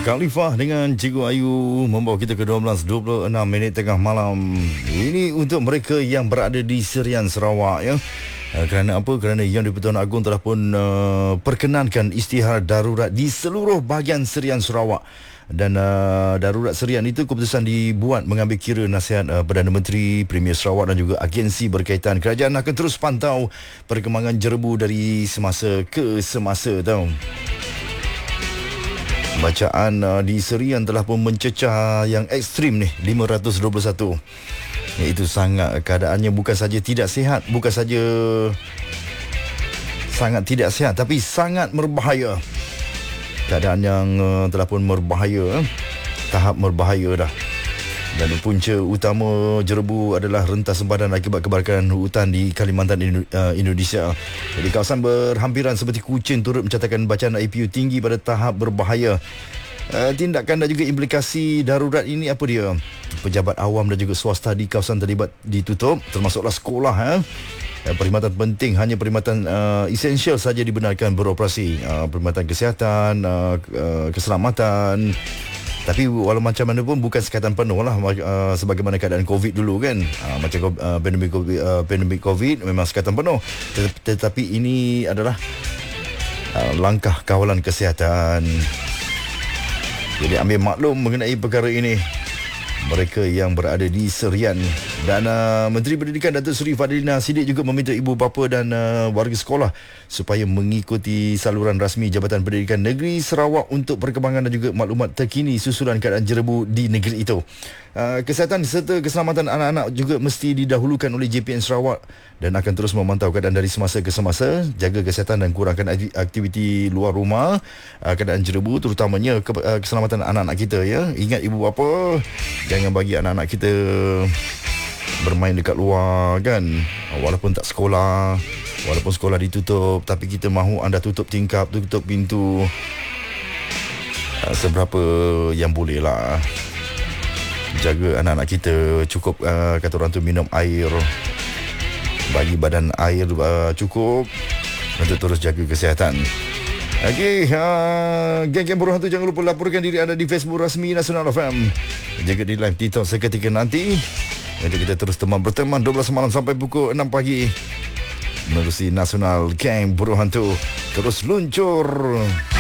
Khalifah dengan Cikgu Ayu membawa kita ke 12.26 tengah malam. Ini untuk mereka yang berada di Serian Sarawak ya. Kerana apa? Kerana Yang di-Pertuan Agong telah pun perkenankan isytihar darurat di seluruh bahagian Serian Sarawak. Dan darurat serian itu keputusan dibuat mengambil kira nasihat Perdana Menteri, Premier Sarawak dan juga agensi berkaitan. Kerajaan akan terus pantau perkembangan jerebu dari semasa ke semasa tau. Bacaan di Serian telah pun mencecah yang ekstrim ni, 521. Iaitu sangat, keadaannya bukan saja tidak sihat, bukan saja sangat tidak sihat, tapi sangat berbahaya. Keadaan yang telah pun berbahaya, tahap berbahaya dah. Dan punca utama jerebu adalah rentas sempadan akibat kebakaran hutan di Kalimantan, Indonesia. Jadi kawasan berhampiran seperti Kuching turut mencatatkan bacaan IPU tinggi pada tahap berbahaya. Tindakan dan juga implikasi darurat ini apa dia? Pejabat awam dan juga swasta di kawasan terlibat ditutup, termasuklah sekolah. Perkhidmatan penting, hanya perkhidmatan esensial saja dibenarkan beroperasi. Perkhidmatan kesihatan, keselamatan. Tapi walau macam mana pun bukan sekatan penuh lah, sebagaimana keadaan COVID dulu kan. Macam pandemik COVID memang sekatan penuh. Tetapi ini adalah langkah kawalan kesihatan. Jadi ambil maklum mengenai perkara ini mereka yang berada di Serian. Dan Menteri Pendidikan Datuk Seri Fadilina Siddiq juga meminta ibu bapa dan warga sekolah supaya mengikuti saluran rasmi Jabatan Pendidikan Negeri Sarawak untuk perkembangan dan juga maklumat terkini susulan keadaan jerebu di negeri itu. Kesihatan serta keselamatan anak-anak juga mesti didahulukan oleh JPN Sarawak dan akan terus memantau keadaan dari semasa ke semasa, jaga kesihatan dan kurangkan aktiviti luar rumah, keadaan jerebu terutamanya keselamatan anak-anak kita ya. Ingat ibu bapa, jangan bagi anak-anak kita bermain dekat luar kan, walaupun tak sekolah, walaupun sekolah ditutup, tapi kita mahu anda tutup tingkap, tutup pintu seberapa yang boleh lah. Jaga anak-anak kita, cukup kata orang tu minum air, bagi badan air cukup untuk terus jaga kesihatan. Okey, geng-geng Buruh Hantu jangan lupa laporkan diri anda di Facebook rasmi Nasional FM. Jaga di live TikTok seketika nanti. Nanti kita terus berteman 12 malam sampai pukul 6 pagi menerusi Nasional Geng Buruh Hantu terus luncur.